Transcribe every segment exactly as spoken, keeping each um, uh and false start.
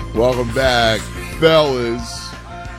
Welcome back, fellas.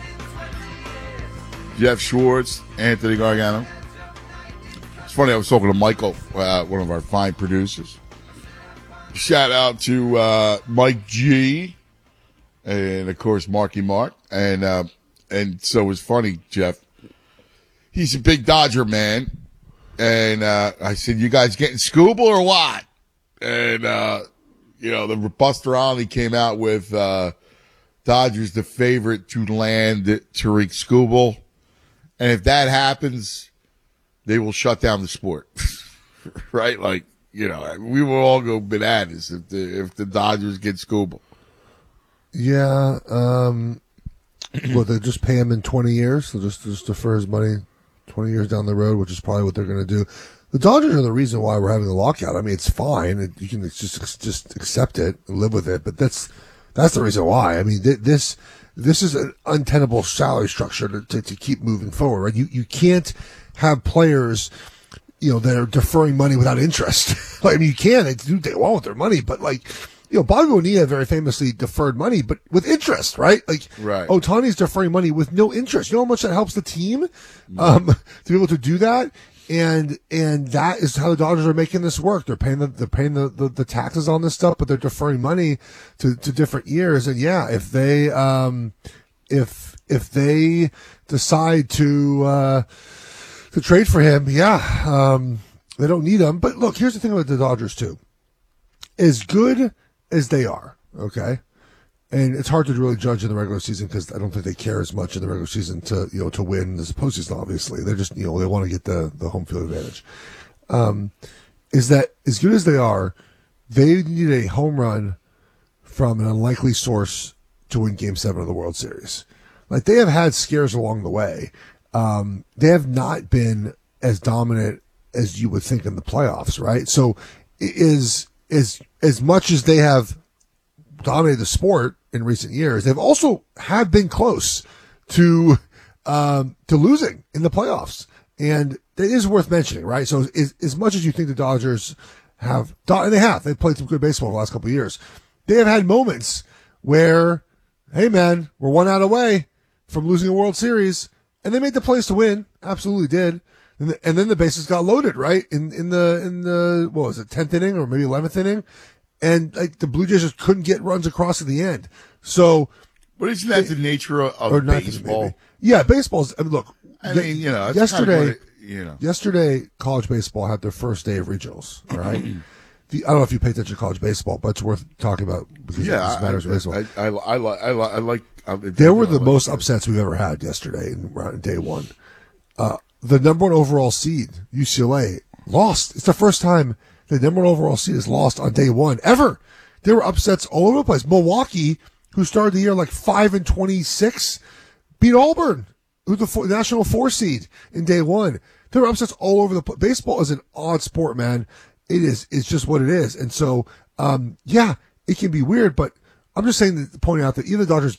Jeff Schwartz, Anthony Gargano. It's funny, I was talking to Michael, uh, one of our fine producers. Shout out to uh, Mike G. And, of course, Marky Mark. And uh, and so it's funny, Jeff. He's a big Dodger man. And uh, I said, you guys getting Scooble or what? And, uh, you know, the Buster Olney came out with uh, Dodgers the favorite to land Tariq Scooble. And if that happens, they will shut down the sport. Right? Like, you know, we will all go bananas if the, if the Dodgers get Scooble. Yeah. Um, well, they just pay him in twenty years. They'll just, just defer his money twenty years down the road, which is probably what they're going to do. The Dodgers are the reason why we're having the lockout. I mean, it's fine. It, you can just just accept it and live with it. But that's that's the reason why. I mean, th- this this is an untenable salary structure to, to, to keep moving forward. Right? You you can't have players, you know, that are deferring money without interest. Like, I mean, you can. They do they want their money, but like, you know, Bobby Bonilla very famously deferred money, but with interest, right? Like, right. Ohtani's deferring money with no interest. You know how much that helps the team um, to be able to do that? And, and that is how the Dodgers are making this work. They're paying the, they're paying the, the, the taxes on this stuff, but they're deferring money to, to different years. And yeah, if they, um, if, if they decide to, uh, to trade for him, yeah, um, they don't need him. But look, here's the thing about the Dodgers too. As good as they are, okay? And it's hard to really judge in the regular season because I don't think they care as much in the regular season to, you know, to win as the postseason, obviously. They're just, you know, they want to get the, the home field advantage. Um, is that as good as they are, they need a home run from an unlikely source to win game seven of the World Series. Like, they have had scares along the way. Um, they have not been as dominant as you would think in the playoffs, right? So is, is, as much as they have dominated the sport in recent years, they've also have been close to um, to losing in the playoffs, and it is worth mentioning, right? So, as, as much as you think the Dodgers have, and they have, they've played some good baseball the last couple of years, they have had moments where, hey man, we're one out away from losing a World Series, and they made the plays to win, absolutely did, and, the, and then the bases got loaded, right? In in the in the what was it, tenth inning or maybe eleventh inning. And like the Blue Jays just couldn't get runs across at the end. So, but isn't that the nature of, of baseball? Maybe. Yeah, baseball's. I mean, look, I mean, you know, yesterday, kind of it, you know, yesterday, college baseball had their first day of regionals. All right, the, I don't know if you pay attention to college baseball, but it's worth talking about because yeah, it matters I, baseball. I, I, I, like, I, like, I like. I, there were the like most it. upsets we've ever had yesterday in, in day one. Uh, the number one overall seed, U C L A, lost. It's the first time the number one overall seed is lost on day one ever. There were upsets all over the place. Milwaukee, who started the year like five and twenty-six, beat Auburn, who's the four, national four seed in day one. There were upsets all over the place. Baseball is an odd sport, man. It is. It's just what it is. And so, um, yeah, it can be weird, but I'm just saying that, pointing out that even the Dodgers